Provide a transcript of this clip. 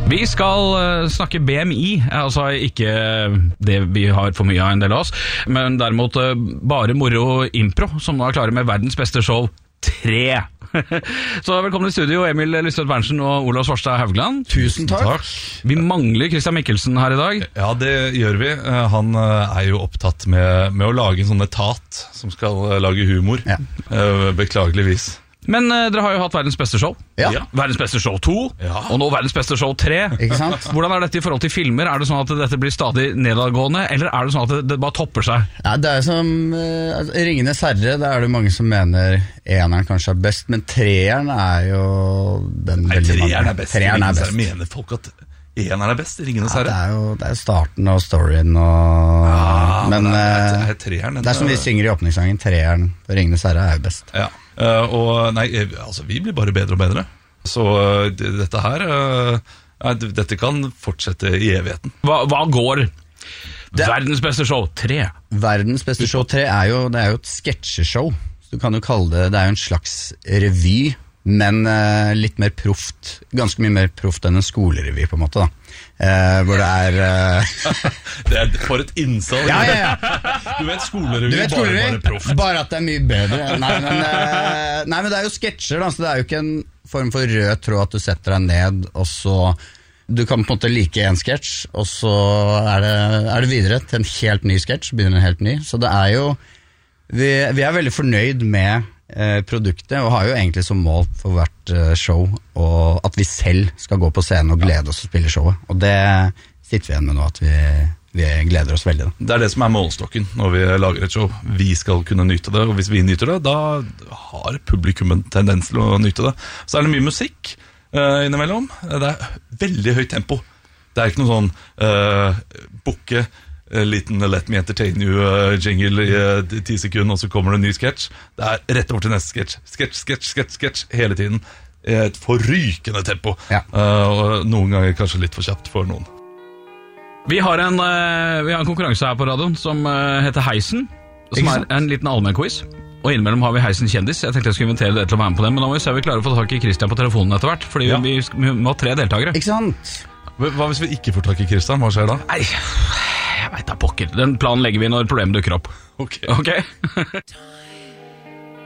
Vi skal snakke BMI, altså ikke det vi har for mye av en del av oss, men derimot bare moro impro, som nå er klare med verdens beste show 3. Så velkommen i studio, Emil Lystvedt Berntsen og Olav Svarstad Haugland. Tusen takk. Vi mangler Christian Mikkelsen her i dag. Ja, det gjør vi. Han er jo opptatt med å lage en sånn etat som skal lage humor, beklageligvis. Men dere har jo hatt verdens beste show. Ja. Verdens beste show 2, og nå verdens beste show 3. Ikke sant? Hvordan er dette i forhold til filmer? Er det sånn at dette blir stadig nedadgående, eller er det sånn at det bare topper seg? Ja, det er som Ringenes herre, da er det mange som mener eneren kanskje er best, men treeren er jo den treeren er best. Treeren er best. Mener folk at eneren er best i Ringenes herre? Det er jo starten og storyen og... men treeren, det er som vi synger i åpningssangen, treeren på Ringenes herre er jo best. Ja. Vi blir bare bedre og bedre. Så dette her dette kan fortsette i evigheten. Hva går verdens beste show 3? Verdens beste show 3 er jo et sketsjeshow. Du kan jo kalle det er jo en slags revy, men litt mer proft. Ganske mye mer proft enn en skolerevy, på en måte, da. Hvor det er Det er for et innsalg. Ja. Du vet skolerevy, bare proft. Bare at det er mye bedre. Nei, men det er jo sketsjer, da, så det er jo ikke en form for rød tråd at du setter deg ned, og så du kan på en måte like en sketsj, og så er det videre til en helt ny sketsj, begynner en helt ny. Så det er jo vi er veldig fornøyd med produktet, og har jo egentlig som mål for hvert show og at vi selv skal gå på scenen og glede oss å spille showet, og det sitter vi igjen med nå, at vi gleder oss veldig da. Det er det som er målstokken når vi lager et show. Vi skal kunne nyte det, og hvis vi nyter det, da har publikum en tendens til å nyte det. Så er det mye musikk innimellom. Det er veldig høyt tempo. Det er ikke noe sånn bukke liten Let Me Entertain You jingle i 10 sekunder, og så kommer det en ny sketsj. Det er rett over til neste sketsj. Sketsj hele tiden. Et forrykende tempo. Ja. Og noen ganger kanskje litt for kjapt for noen. Vi har en konkurranse her på radioen som heter Heisen, som er en liten allmennquiz. Og innimellom har vi Heisen kjendis. Jeg tenkte jeg skulle invitere dere til å være med på den, men nå må vi se om vi klarer å få tak i Christian på telefonen etter hvert, fordi vi må ha 3 deltakere. Ikke sant? Hva hvis vi ikke får tak i Christian? Hva skjer da? Nei, jeg vet da pokker. Den planen legger vi når problemet dukker opp. Ok.